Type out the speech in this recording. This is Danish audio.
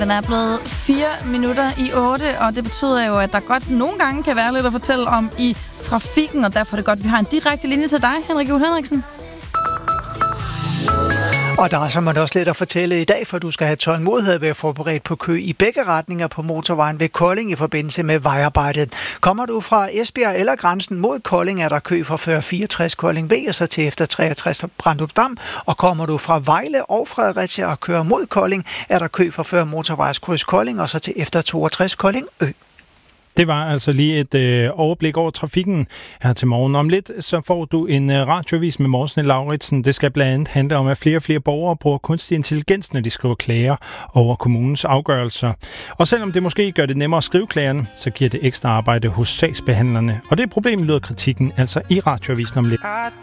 Den er blevet 7:04, og det betyder jo, at der godt nogle gange kan være lidt at fortælle om i trafikken, og derfor er det godt, at vi har en direkte linje til dig, Henrik Juhl Henriksen. Og der er så også lidt at fortælle i dag, for du skal have tålmodighed ved at forberede på kø i begge retninger på motorvejen ved Kolding i forbindelse med vejarbejdet. Kommer du fra Esbjerg eller grænsen mod Kolding, er der kø fra før 64 Kolding V og så til efter 63 Brandrup Dam. Og kommer du fra Vejle og Fredericia og kører mod Kolding, er der kø fra før motorvejskryds Kolding og så til efter 62 Kolding Ø. Det var altså lige et overblik over trafikken her til morgen. Om lidt så får du en radioavis med Morten Lauritsen. Det skal blandt andet handle om, at flere og flere borgere bruger kunstig intelligens, når de skriver klager over kommunens afgørelser. Og selvom det måske gør det nemmere at skrive klagerne, så giver det ekstra arbejde hos sagsbehandlerne. Og det problem lyder kritikken altså i radioavisen om lidt.